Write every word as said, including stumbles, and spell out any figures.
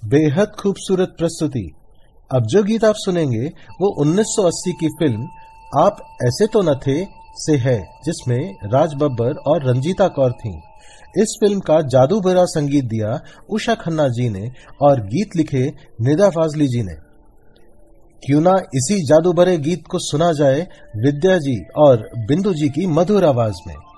बेहद खूबसूरत प्रस्तुति। अब जो गीत आप सुनेंगे वो उन्नीस सौ अस्सी की फिल्म आप ऐसे तो न थे से है, जिसमें राज बब्बर और रंजीता कौर थीं। इस फिल्म का जादू भरा संगीत दिया उषा खन्ना जी ने और गीत लिखे निदा फाजली जी ने। क्यों ना इसी जादू भरे गीत को सुना जाए विद्या जी और बिंदु जी की मधुर आवाज में।